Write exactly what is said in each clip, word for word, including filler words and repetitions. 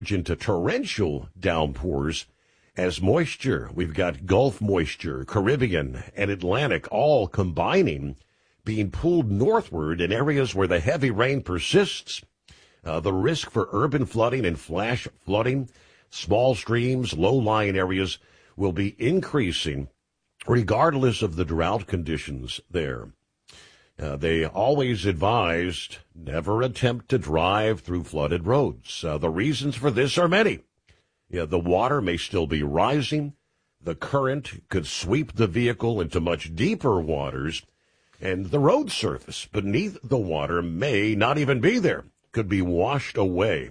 into torrential downpours as moisture. We've got Gulf moisture, Caribbean, and Atlantic all combining, being pulled northward in areas where the heavy rain persists. Uh, the risk for urban flooding and flash flooding, small streams, low-lying areas will be increasing regardless of the drought conditions there. Uh, they always advised never attempt to drive through flooded roads. Uh, the reasons for this are many. Yeah, the water may still be rising. The current could sweep the vehicle into much deeper waters, and the road surface beneath the water may not even be there, could be washed away.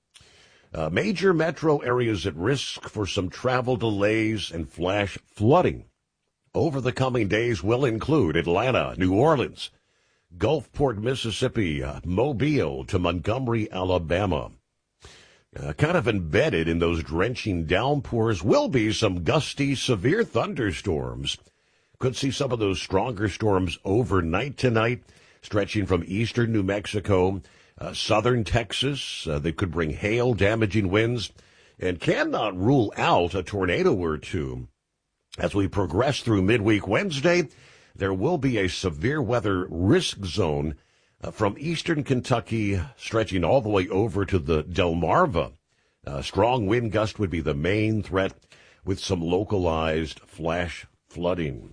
Uh, major metro areas at risk for some travel delays and flash flooding over the coming days will include Atlanta, New Orleans, Gulfport, Mississippi, uh, Mobile to Montgomery, Alabama. Uh, kind of embedded in those drenching downpours will be some gusty, severe thunderstorms. Could see some of those stronger storms overnight tonight, stretching from eastern New Mexico, uh, southern Texas. Uh, they could bring hail, damaging winds, and cannot rule out a tornado or two. As we progress through midweek Wednesday, there will be a severe weather risk zone Uh, from eastern Kentucky, stretching all the way over to the Delmarva. Uh, strong wind gust would be the main threat, with some localized flash flooding.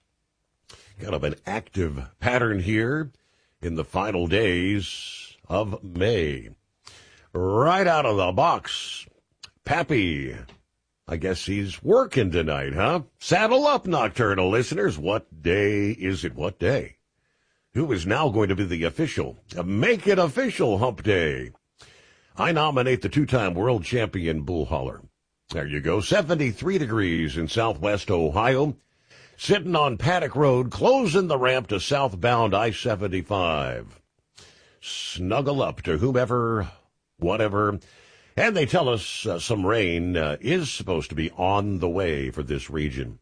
Kind of an active pattern here in the final days of May. Right out of the box, Pappy. I guess he's working tonight, huh? Saddle up, nocturnal listeners. What day is it? What day? Who is now going to be the official, uh, make it official hump day? I nominate the two-time world champion bull hauler. There you go, seventy-three degrees in southwest Ohio, sitting on Paddock Road, closing the ramp to southbound I seventy-five. Snuggle up to whomever, whatever, and they tell us uh, some rain uh, is supposed to be on the way for this region.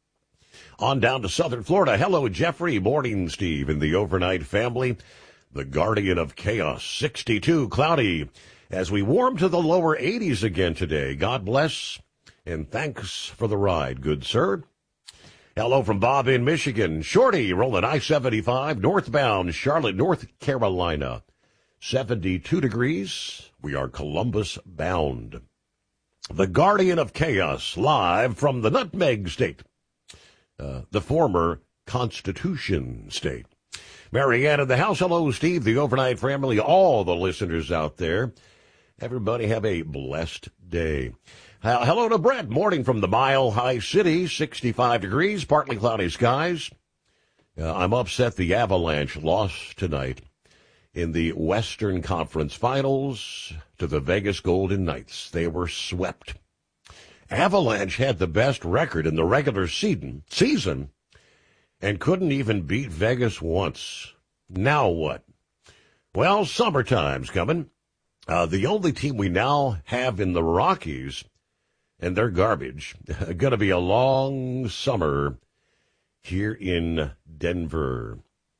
On down to southern Florida. Hello, Jeffrey. Morning, Steve, and the overnight family. The guardian of chaos, sixty-two, cloudy, as we warm to the lower eighties again today. God bless, and thanks for the ride, good sir. Hello from Bob in Michigan. Shorty, rolling I seventy-five, northbound Charlotte, North Carolina. seventy-two degrees. We are Columbus bound. The guardian of chaos, live from the Nutmeg State. Uh, the former Constitution State. Marianne in the house. Hello, Steve, the overnight family, all the listeners out there. Everybody have a blessed day. Uh, hello to Brett. Morning from the Mile High City, sixty-five degrees, partly cloudy skies. Uh, I'm upset the Avalanche lost tonight in the Western Conference Finals to the Vegas Golden Knights. They were swept. Avalanche had the best record in the regular season, season and couldn't even beat Vegas once. Now what? Well, summertime's coming. Uh, the only team we now have in the Rockies, and they're garbage, going to be a long summer here in Denver.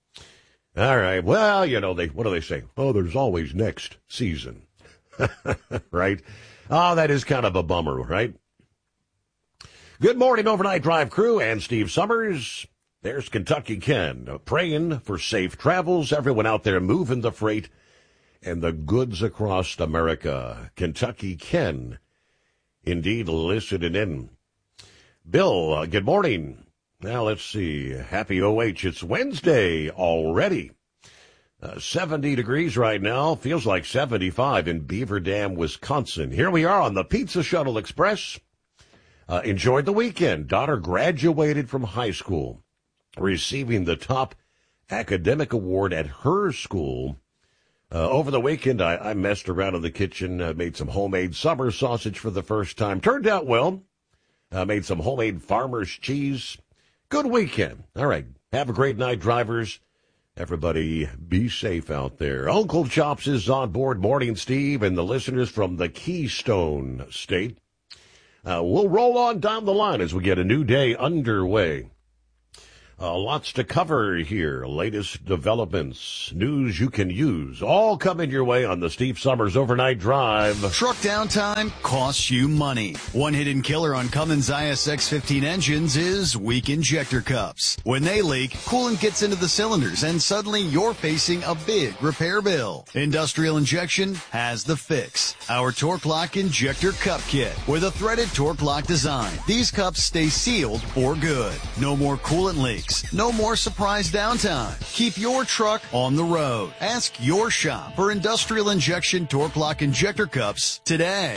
All right, well, you know, they what do they say? Oh, there's always next season, right? Oh, that is kind of a bummer, right? Good morning, Overnight Drive crew and Steve Summers. There's Kentucky Ken, uh, praying for safe travels. Everyone out there moving the freight and the goods across America. Kentucky Ken, indeed, listening in. Bill, uh, good morning. Now, let's see. Happy O H. It's Wednesday already. Uh, seventy degrees right now. Feels like seventy-five in Beaver Dam, Wisconsin. Here we are on the Pizza Shuttle Express. Uh, enjoyed the weekend. Daughter graduated from high school, receiving the top academic award at her school. Uh, over the weekend, I, I messed around in the kitchen, uh, made some homemade summer sausage for the first time. Turned out well. Uh, made some homemade farmer's cheese. Good weekend. All right. Have a great night, drivers. Everybody be safe out there. Uncle Chops is on board. Morning, Steve, and the listeners from the Keystone State. Uh, we'll roll on down the line as we get a new day underway. Uh, lots to cover here. Latest developments, news you can use, all coming your way on the Steve Summers Overnight Drive. Truck downtime costs you money. One hidden killer on Cummins I S X fifteen engines is weak injector cups. When they leak, coolant gets into the cylinders and suddenly you're facing a big repair bill. Industrial Injection has the fix. Our Torque Lock Injector Cup Kit with a threaded Torque Lock design. These cups stay sealed for good. No more coolant leaks. No more surprise downtime. Keep your truck on the road. Ask your shop for Industrial Injection Torque Lock Injector Cups today.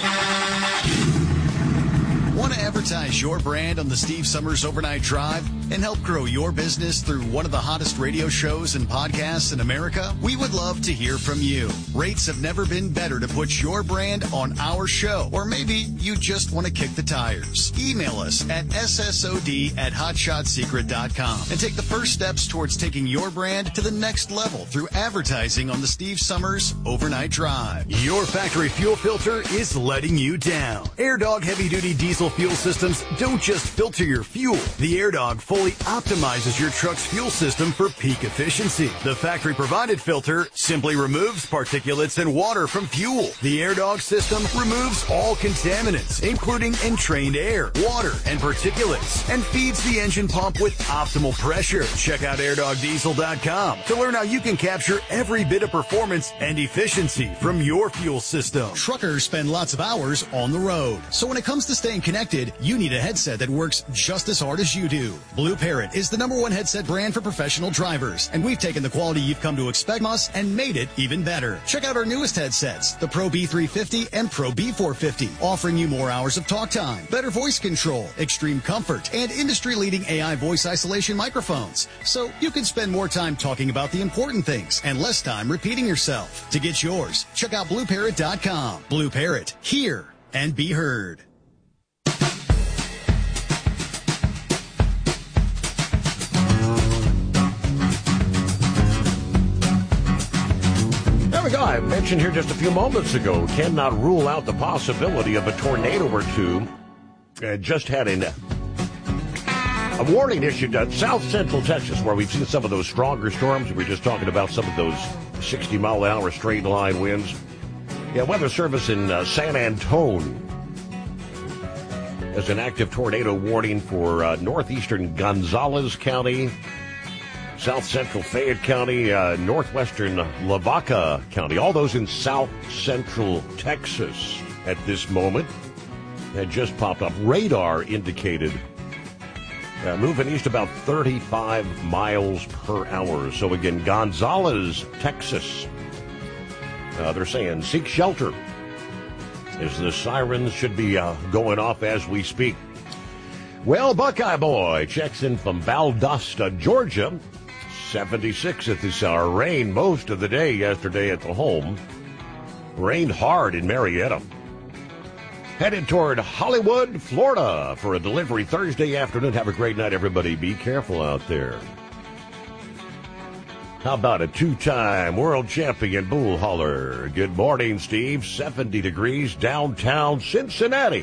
Want to advertise your brand on the Steve Summers Overnight Drive and help grow your business through one of the hottest radio shows and podcasts in America? We would love to hear from you. Rates have never been better to put your brand on our show, or maybe you just want to kick the tires. Email us at S S O D at hotshot secret dot com and take the first steps towards taking your brand to the next level through advertising on the Steve Summers Overnight Drive. Your factory fuel filter is letting you down. AirDog heavy-duty diesel fuel systems don't just filter your fuel. The AirDog fully optimizes your truck's fuel system for peak efficiency. The factory-provided filter simply removes particulates and water from fuel. The AirDog system removes all contaminants, including entrained air, water, and particulates, and feeds the engine pump with optimal pressure. Check out air dog diesel dot com to learn how you can capture every bit of performance and efficiency from your fuel system. Truckers spend lots of hours on the road, so when it comes to staying connected, you need a headset that works just as hard as you do. Blue Parrot is the number one headset brand for professional drivers, and we've taken the quality you've come to expect from us and made it even better. Check out our newest headsets, the Pro B three fifty and Pro B four fifty, offering you more hours of talk time, better voice control, extreme comfort, and industry-leading A I voice isolation microphones, so you can spend more time talking about the important things and less time repeating yourself. To get yours, check out blue parrot dot com. Blue Parrot, hear and be heard. There we go. I mentioned here just a few moments ago, cannot rule out the possibility of a tornado or two. Uh, just had an, a warning issued at South Central Texas, where we've seen some of those stronger storms. We were just talking about some of those sixty mile an hour straight line winds. Yeah, Weather Service in uh, San Antonio has an active tornado warning for uh, northeastern Gonzales County, South Central Fayette County, uh, northwestern Lavaca County, all those in South Central Texas at this moment. Had just popped up. Radar indicated uh, moving east about thirty-five miles per hour. So again, Gonzales, Texas. Uh, they're saying seek shelter as the sirens should be uh, going off as we speak. Well, Buckeye Boy checks in from Valdosta, Georgia. seventy-six at this hour. Rain most of the day yesterday at the home. Rained hard in Marietta. Headed toward Hollywood, Florida for a delivery Thursday afternoon. Have a great night, everybody. Be careful out there. How about a two-time world champion bull hauler? Good morning, Steve. seventy degrees downtown Cincinnati.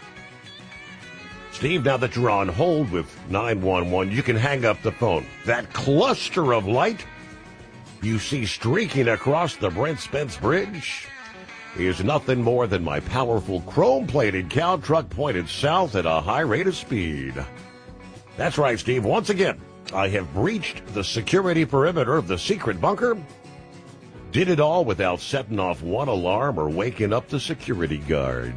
Steve, now that you're on hold with nine one one, you can hang up the phone. That cluster of light you see streaking across the Brent Spence Bridge is nothing more than my powerful chrome-plated cow truck pointed south at a high rate of speed. That's right, Steve. Once again, I have breached the security perimeter of the secret bunker. Did it all without setting off one alarm or waking up the security guard.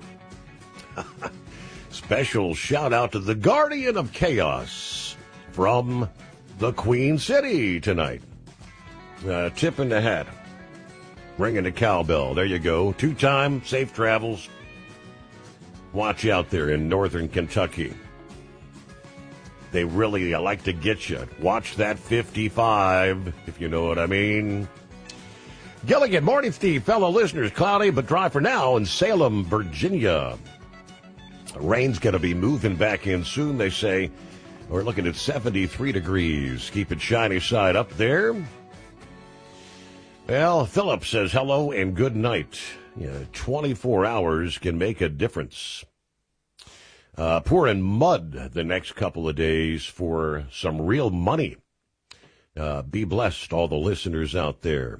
Special shout out to the Guardian of Chaos from the Queen City tonight. Uh, tip in the hat. Ringing the cowbell. There you go. Two-time safe travels. Watch out there in northern Kentucky. They really like to get you. Watch that fifty-five, if you know what I mean. Gilligan, morning, Steve. Fellow listeners, cloudy but dry for now in Salem, Virginia. Rain's going to be moving back in soon, they say. We're looking at seventy-three degrees. Keep it shiny side up there. Well, Philip says hello and good night. Yeah, twenty-four hours can make a difference. Uh, pouring mud the next couple of days for some real money. Uh, be blessed, all the listeners out there.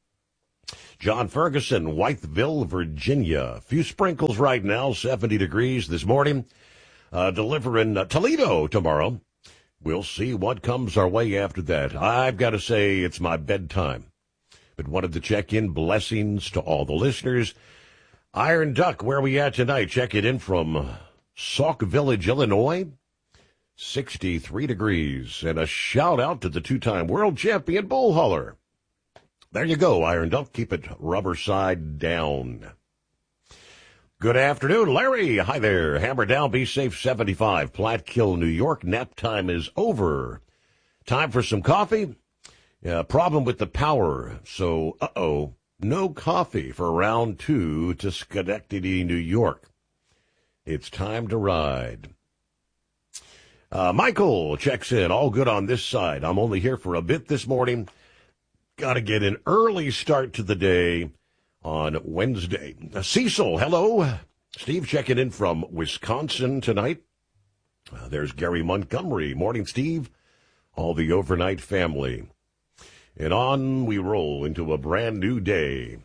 John Ferguson, Whiteville, Virginia. A few sprinkles right now, seventy degrees this morning. Uh, delivering uh, Toledo tomorrow. We'll see what comes our way after that. I've got to say it's my bedtime. But wanted to check in. Blessings to all the listeners. Iron Duck, where are we at tonight? Check it in from Sauk Village, Illinois. sixty-three degrees. And a shout out to the two-time world champion bull hauler. There you go, Iron Duck. Keep it rubber side down. Good afternoon, Larry. Hi there. Hammer down, be safe, seventy-five. Platkill, New York. Nap time is over. Time for some coffee? Yeah, problem with the power. So, uh-oh, no coffee for round two to Schenectady, New York. It's time to ride. Uh, Michael checks in. All good on this side. I'm only here for a bit this morning. Got to get an early start to the day on Wednesday. Uh, Cecil, hello. Steve checking in from Wisconsin tonight. Uh, there's Gary Montgomery. Morning, Steve. All the overnight family. And on we roll into a brand new day.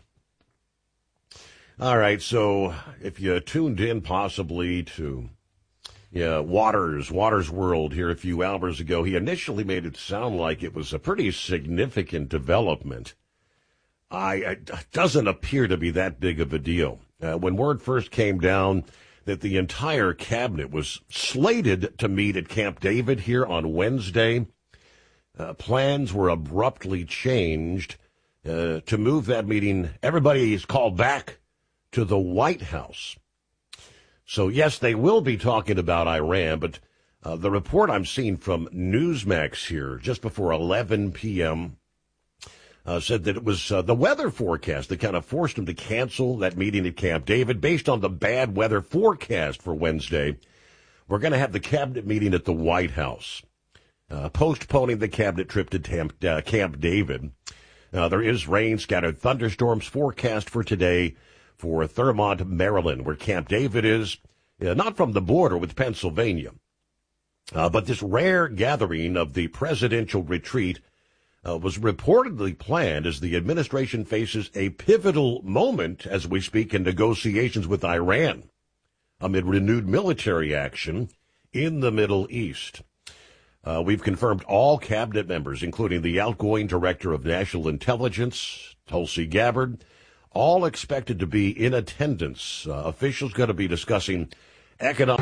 All right, so if you tuned in possibly to yeah, Waters, Waters World here a few hours ago, he initially made it sound like it was a pretty significant development. I, it doesn't appear to be that big of a deal. Uh, when word first came down that the entire cabinet was slated to meet at Camp David here on Wednesday, uh, plans were abruptly changed uh, to move that meeting. Everybody is called back to the White House. So, yes, they will be talking about Iran, but uh, the report I'm seeing from Newsmax here just before eleven p.m. Uh, said that it was uh, the weather forecast that kind of forced them to cancel that meeting at Camp David. Based on the bad weather forecast for Wednesday, we're going to have the cabinet meeting at the White House, uh, postponing the cabinet trip to Camp, uh, Camp David. Uh, there is rain, scattered thunderstorms forecast for today for Thurmont, Maryland, where Camp David is, uh, not from the border with Pennsylvania. Uh, but this rare gathering of the presidential retreat uh, was reportedly planned as the administration faces a pivotal moment as we speak in negotiations with Iran amid renewed military action in the Middle East. Uh, we've confirmed all cabinet members, including the outgoing director of national intelligence, Tulsi Gabbard, all expected to be in attendance. Uh, officials going to be discussing economic.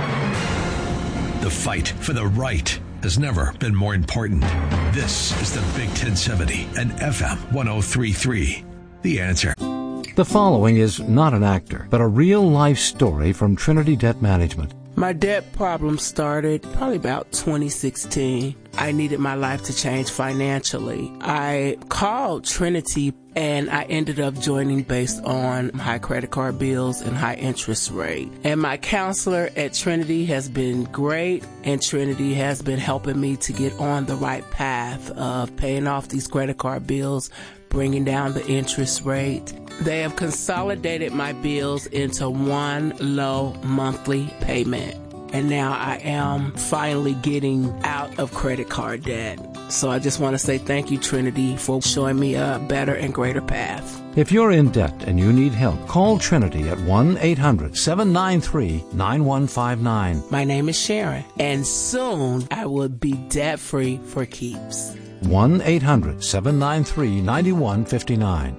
The fight for the right has never been more important. This is the Big ten seventy and F M one oh three point three. The Answer. The following is not an actor, but a real-life story from Trinity Debt Management. My debt problem started probably about twenty sixteen. I needed my life to change financially. I called Trinity and I ended up joining based on high credit card bills and high interest rate. And my counselor at Trinity has been great, and Trinity has been helping me to get on the right path of paying off these credit card bills, bringing down the interest rate. They have consolidated my bills into one low monthly payment. And now I am finally getting out of credit card debt. So I just want to say thank you, Trinity, for showing me a better and greater path. If you're in debt and you need help, call Trinity at one eight hundred seven nine three nine one five nine. My name is Sharon, and soon I will be debt-free for keeps. one eight hundred seven nine three nine one five nine.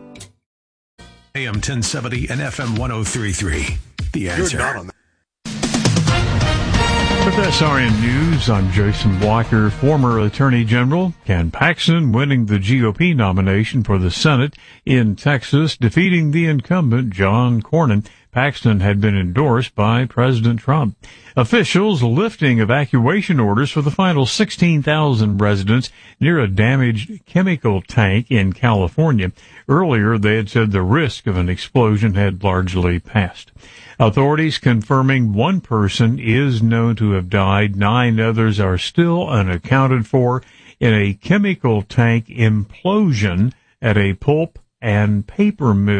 A M ten seventy and F M one oh three point three. The Answer. You're not on that. With S R N News, I'm Jason Blocker. Former Attorney General Ken Paxton winning the G O P nomination for the Senate in Texas, defeating the incumbent John Cornyn. Paxton had been endorsed by President Trump. Officials lifting evacuation orders for the final sixteen thousand residents near a damaged chemical tank in California. Earlier, they had said the risk of an explosion had largely passed. Authorities confirming one person is known to have died. Nine others are still unaccounted for in a chemical tank implosion at a pulp and paper mill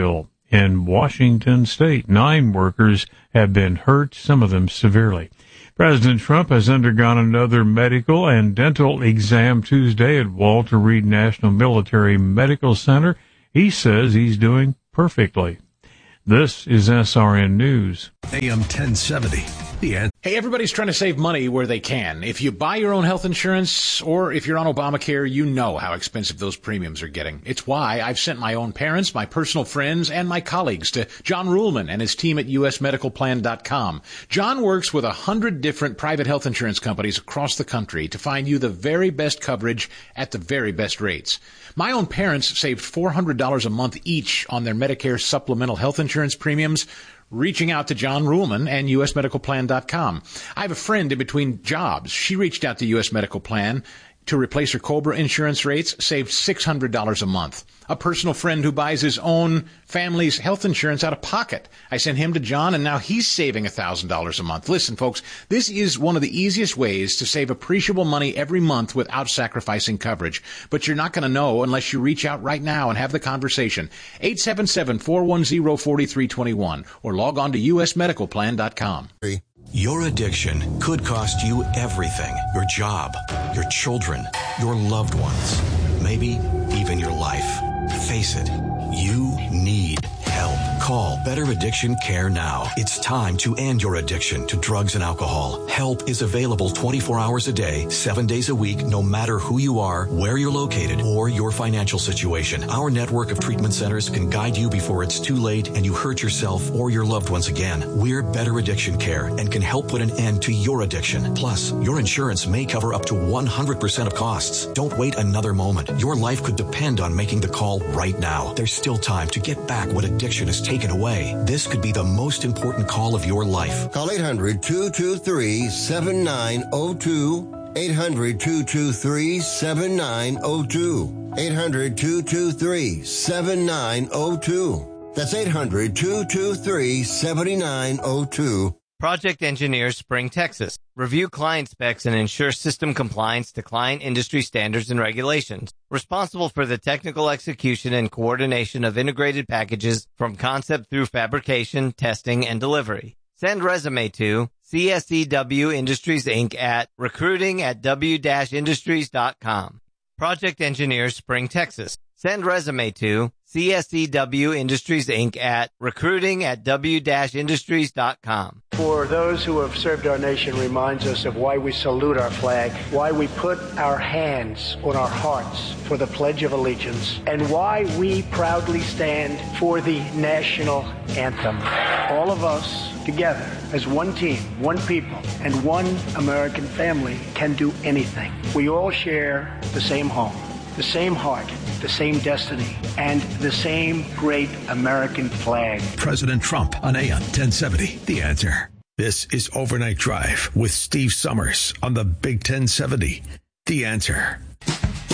in Washington state. Nine workers have been hurt, some of them severely. President Trump has undergone another medical and dental exam Tuesday at Walter Reed National Military Medical Center. He says he's doing perfectly. This is S R N News. A M ten seventy. The end. Hey, everybody's trying to save money where they can. If you buy your own health insurance or if you're on Obamacare, you know how expensive those premiums are getting. It's why I've sent my own parents, my personal friends, and my colleagues to John Ruhlman and his team at U S medical plan dot com. John works with a hundred different private health insurance companies across the country to find you the very best coverage at the very best rates. My own parents saved four hundred dollars a month each on their Medicare supplemental health insurance premiums, reaching out to John Ruhlman and U S medical plan dot com. I have a friend in between jobs. She reached out to U S Medical Plan to replace her COBRA insurance rates, saved six hundred dollars a month. A personal friend who buys his own family's health insurance out of pocket. I sent him to John, and now he's saving one thousand dollars a month. Listen, folks, this is one of the easiest ways to save appreciable money every month without sacrificing coverage. But you're not going to know unless you reach out right now and have the conversation. eight seven seven, four one zero, four three two one or log on to U S medical plan dot com. Your addiction could cost you everything. Your job, your children, your loved ones, maybe even your life. Face it, you need help. Call Better Addiction Care now. It's time to end your addiction to drugs and alcohol. Help is available twenty-four hours a day, seven days a week, no matter who you are, where you're located, or your financial situation. Our network of treatment centers can guide you before it's too late and you hurt yourself or your loved ones again. We're Better Addiction Care and can help put an end to your addiction. Plus, your insurance may cover up to one hundred percent of costs. Don't wait another moment. Your life could depend on making the call right now. There's still time to get back what addiction is taken away. This could be the most important call of your life. Call eight hundred, two two three, seven nine zero two. eight hundred, two two three, seven nine zero two. eight hundred, two two three, seven nine zero two. That's eight hundred, two two three, seven nine zero two. Project Engineers Spring, Texas. Review client specs and ensure system compliance to client industry standards and regulations. Responsible for the technical execution and coordination of integrated packages from concept through fabrication, testing, and delivery. Send resume to C S E W Industries, Incorporated at recruiting at w dash industries dot com. Project Engineers Spring, Texas. Send resume to C S E W Industries, Incorporated at recruiting at w dash industries dot com. For those who have served our nation reminds us of why we salute our flag, why we put our hands on our hearts for the Pledge of Allegiance, and why we proudly stand for the national anthem. All of us together as one team, one people, and one American family can do anything. We all share the same home, the same heart, the same destiny, and the same great American flag. President Trump on A M ten seventy. The Answer. This is Overnight Drive with Steve Summers on the Big ten seventy. The Answer.